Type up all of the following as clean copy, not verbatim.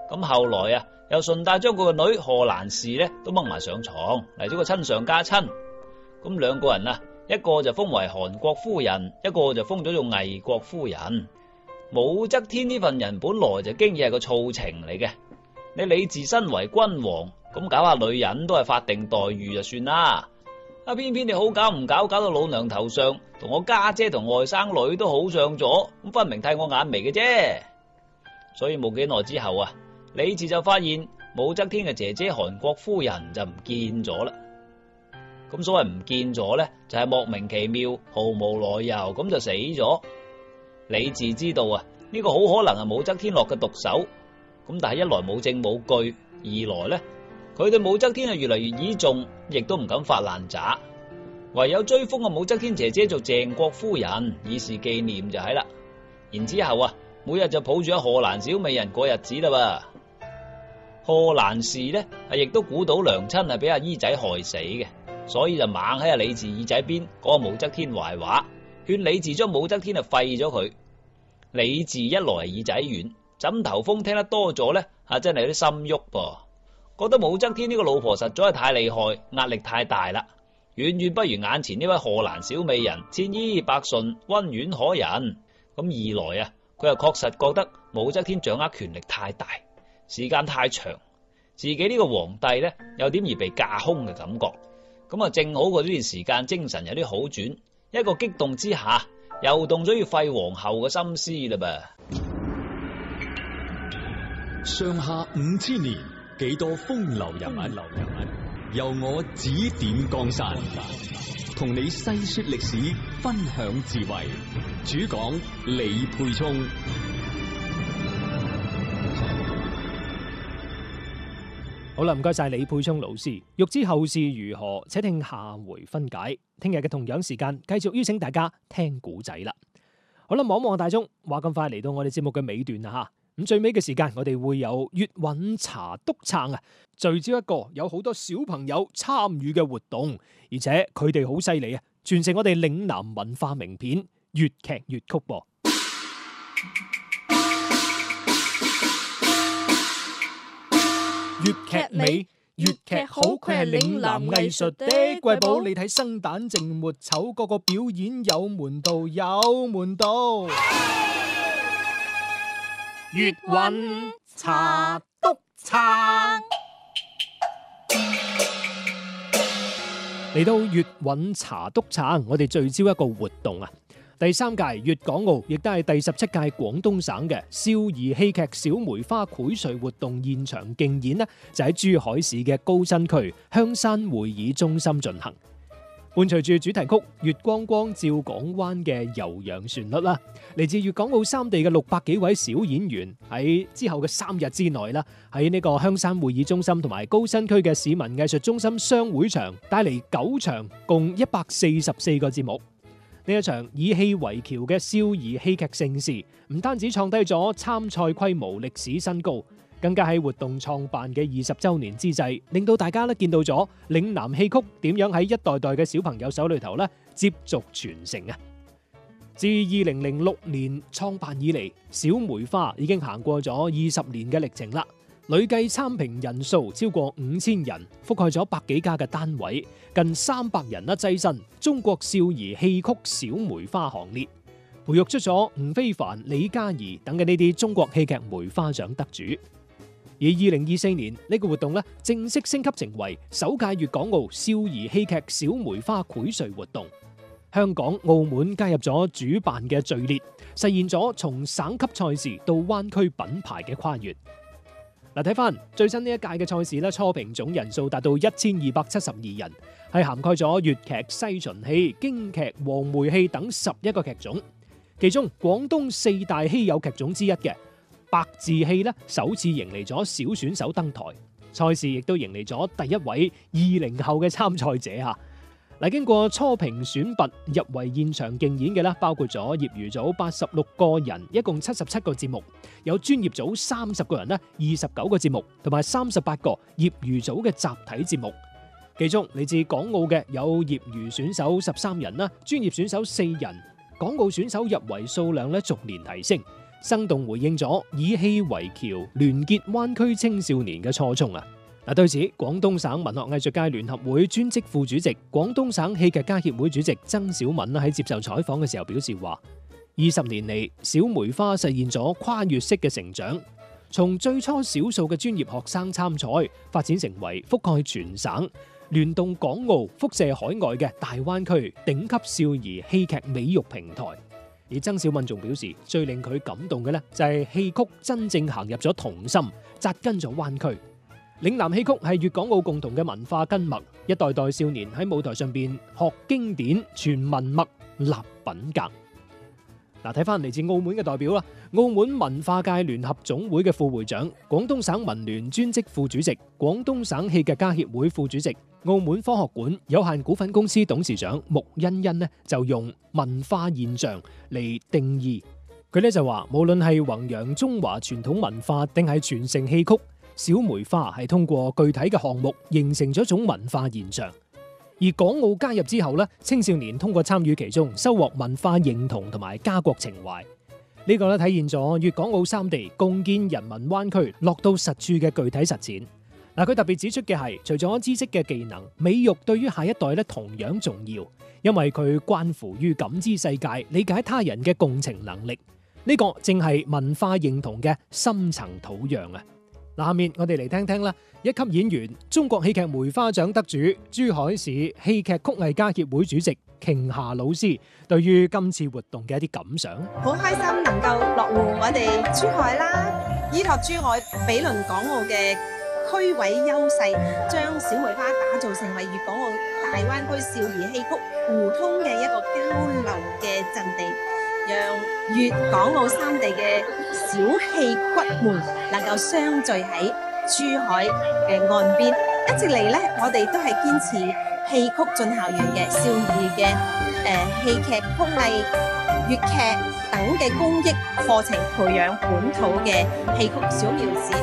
咁後來啊，又順帶將佢個女賀蘭氏咧都掹埋上床，嚟咗個親上加親。咁兩個人啊，一個就封為韓國夫人，一個就封咗做魏國夫人。武則天呢份人本來就經已係個醋情嚟嘅，你李治身為君王，咁搞下女人都係法定待遇就算啦。偏偏你好搞唔搞，搞到老娘頭上同我家姐同外甥女都好上咗，咁分明替我眼眉嘅啫。所以冇幾耐之後啊，李治就發現武則天嘅姐姐韓國夫人就唔見咗啦。咁所謂唔見咗呢，就係莫名其妙，毫無來由咁就死咗。李治知道啊，呢個好可能係武則天落嘅毒手。咁但係一來冇證冇據，二來呢，佢對武則天係越嚟越倚重，亦都唔敢發爛渣，唯有追封個武則天姐姐做鄭國夫人，以示紀念就係啦。然之後啊，每日就抱住阿賀蘭小美人過日子啦噃。賀蘭氏呢，亦都估到娘親係俾阿姨仔害死嘅，所以就猛喺阿李治耳仔邊講武則天壞話，勸李治將武則天廢咗佢。李治一來耳仔軟，枕頭風聽得多咗呢，真係有啲心喐噃，覺得武則天呢個老婆實在係太厲害，壓力太大啦，遠遠不如眼前呢位賀蘭小美人千依百順，溫婉可人。咁二來啊，佢又確實覺得武則天掌握權力太大，時間太長，自己呢個皇帝呢，有點而被架空嘅感覺。咁啊，正好嗰段時間精神有啲好轉，一個激動之下，又動咗要廢皇后嘅心思啦噃。 上下5000年，幾多風流人物，由我指點江山，同你細說歷史，分享智慧。主講李沛聰。 好啦，唔該晒李沛聰老師。欲知後事如何，且聽下回分解。聽日嘅同樣時間，繼續邀請大家聽古仔啦。好啦，望望大鐘，話咁快嚟到我哋節目嘅尾段啦吓。咁最尾嘅時間，我哋會有粵韻茶篤撐啊，聚焦一個有好多小朋友參與嘅活動，而且佢哋好犀利啊，傳承我哋嶺南文化名片粵劇粵曲噃。粵劇美，粵劇好，佢係嶺南藝術的瑰寶。你睇生旦淨末丑，個個表演有門道，有門道。粵韻茶篤撐，嚟到粵韻茶篤撐，我哋聚焦一個活動啊！第3屆粵港澳，亦都係第17屆廣東省嘅少兒戲劇小梅花薈萃活動現場競演呢，就喺珠海市嘅高新區香山會議中心進行。伴隨住主題曲《月光光照港灣》嘅悠揚旋律啦，嚟自粵港澳3地嘅600幾位小演員喺之後嘅3日之內啦，喺呢個香山會議中心同埋高新區嘅市民藝術中心雙會場帶嚟9場共144個節目。呢一場以戲為橋嘅少兒戲劇盛事，唔單止創低咗參賽規模歷史新高，更加喺活動創辦嘅20週年之際，令到大家見到咗嶺南戲曲點樣喺一代代嘅小朋友手裏頭接續傳承啊！自2006年創辦以嚟，小梅花已經行過咗20年嘅歷程啦。累計參評人數超過5000人，覆蓋咗100幾家嘅單位，近300人躋身中國少兒戲曲小梅花行列，培育出咗吳非凡、李嘉怡等嘅呢啲中國戲劇梅花獎得主。而2024年呢個活動正式升級成為首屆粵港澳少兒戲劇小梅花薈萃活動，香港、澳門加入咗主辦嘅序列，實現咗從省級賽事到灣區品牌嘅跨越。嗱，睇翻最新呢一屆嘅賽事初評總人數達到1272人，係涵蓋咗粵劇、西秦戲、京劇、黃梅戲等11個劇種。其中廣東4大稀有劇種之一嘅白字戲首次迎嚟咗小選手登台，賽事亦都迎嚟咗第一位20後嘅參賽者嚇。嗱，經過初評選拔入圍現場競演嘅包括咗業餘組86個人，一共77個節目；有專業組30個人29個節目，同埋38個業餘組嘅集體節目。其中嚟自港澳嘅有業餘選手13人啦，專業選手4人。港澳選手入圍數量逐年提升， 生動回應咗以戲為橋，聯結灣區青少年嘅初衷啊！對此，廣東省文學藝術界聯合會專職副主席、廣東省戲劇家協會主席曾小敏喺接受採訪嘅時候表示話：20年嚟，小梅花實現咗跨越式嘅成長，從最初少數嘅專業學生參賽，發展成為覆蓋全省、聯動港澳、輻射海外嘅大灣區頂級少兒戲劇美育平台。而曾小敏仲表示，最令佢感動嘅呢，就係戲曲真正行入咗童心，扎根咗灣區。嶺南戲曲係粵港澳共同嘅文化根脈，一代代少年喺舞台上邊學經典、傳文脈、立品格。睇翻嚟自澳門嘅代表啦，澳門文化界聯合總會嘅副會長、廣東省文聯專職副主席、廣東省戲劇家協會副主席、澳門科學館有限股份公司董事長穆欣欣呢，就用文化現象嚟定義。佢呢就話，無論係弘揚中華傳統文化定係傳承戲曲，小梅花係通過具體嘅項目形成咗一種文化現象。而港澳加入之後呢，青少年通過參與其中，收穫文化認同同埋家國情懷。呢個咧體現咗粵港澳三地共建人民灣區落到實處嘅具體實踐。佢特別指出嘅係，除咗知識嘅技能，美育對於下一代咧同樣重要，因為佢關乎於感知世界、理解他人嘅共情能力。呢個正係文化認同嘅深層土壤啊！下面我哋嚟聽聽啦，一級演員、中國戲劇梅花獎得主、珠海市戲劇曲藝家協會主席瓊霞老師對於今次活動嘅一啲感想。 好開心能夠落戶我哋珠海啦，依託珠海毗鄰港澳嘅區位優勢，將小梅花打造成為粵港澳大灣區少兒戲曲互通嘅一個交流嘅陣地，讓粵港澳三地嘅小戲骨們能夠相聚喺珠海嘅岸邊。一直嚟呢，我哋都係堅持戲曲進校園嘅少兒嘅戲劇、曲藝、粵劇等嘅公益課程，培養本土嘅戲曲小苗子。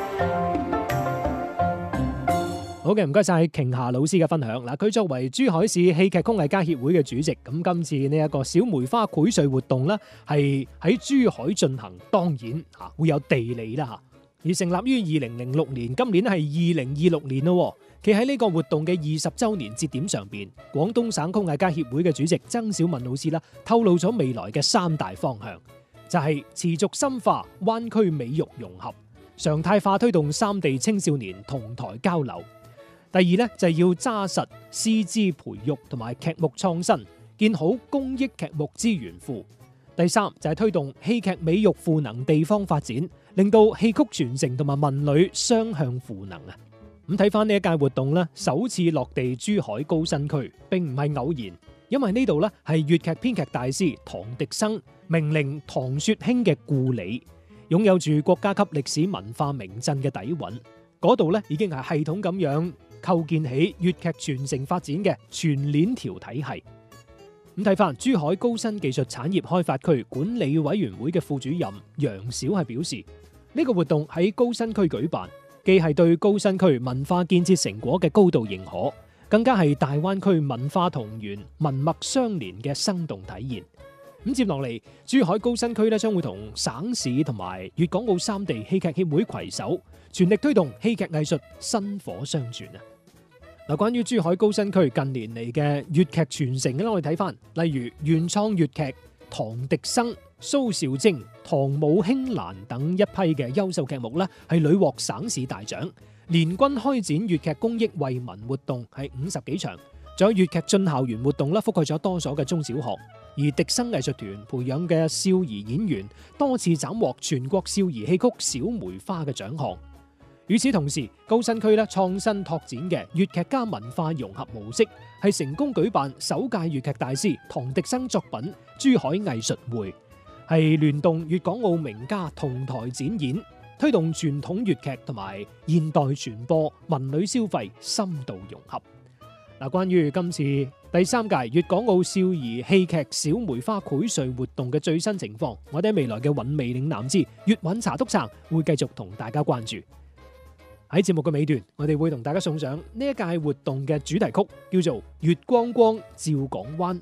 好嘅，唔該晒瓊霞老師嘅分享。佢作為珠海市戲劇曲藝家協會嘅主席，咁今次呢一個小梅花繪穗活動呢，係喺珠海進行，當然會有地理啦。而成立於2006年，今年係2026年咯。企喺呢個活動嘅20週年節點上邊，廣東省曲藝家協會嘅主席曾小敏老師啦，透露咗未來嘅3大方向，就係持續深化灣區美育融合，常態化推動三地青少年同台交流。第二呢，就係要揸實師資培育同埋劇目創新，建好公益劇目資源庫。第三就係推動戲劇美育賦能地方發展，令到戲曲傳承同埋文旅雙向賦能啊！咁睇翻呢一屆活動呢，首次落地珠海高新區，並唔係偶然，因為呢度呢係粵劇編劇大師唐滌生名伶唐雪卿嘅故里，擁有住國家級歷史文化名鎮嘅底蘊。嗰度呢已經係系統咁樣構建起粵劇傳承發展嘅全鏈條體系。咁睇翻珠海高新技術產業開發區管理委員會嘅副主任楊小係表示，呢個活動喺高新區舉辦，既係對高新區文化建設成果嘅高度認可，更加係大灣區文化同源、文脈相連嘅生動體現。咁接落嚟，珠海高新區咧將會同省市同埋粵港澳三地戲劇協會攜手，全力推動戲劇藝術薪火相傳啊！關於珠海高新區近年嚟嘅粵劇傳承咧，我哋睇翻，例如原創粵劇唐滌生、蘇兆徵、唐武興蘭等一批嘅優秀劇目咧，係屢獲省市大獎，連均開展粵劇公益惠民活動係50幾場，仲有粵劇進校園活動啦，覆蓋咗多所嘅中小學。而滌生藝術團培養嘅少兒演員多次斬獲全國少兒戲曲小梅花嘅獎項。與此同時，高新區咧創新拓展嘅粵劇加文化融合模式，係成功舉辦首屆粵劇大師唐滌生作品珠海藝術會，係聯動粵港澳名家同台展演，推動傳統粵劇同埋現代傳播文旅消費深度融合。關於今次第3屆粵港澳少兒戲劇小梅花繪穗活動嘅最新情況，我哋喺未來嘅韻味嶺南之粵韻茶篤撐會繼續同大家關注。喺節目嘅尾段，我哋會同大家送上呢一屆活動嘅主題曲，叫做《月光光照港灣》。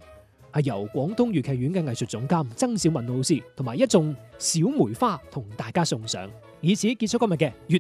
係由廣東粵劇院嘅藝術總監曾小文老師同埋一眾小梅花同大家送上，以此結束今日嘅粵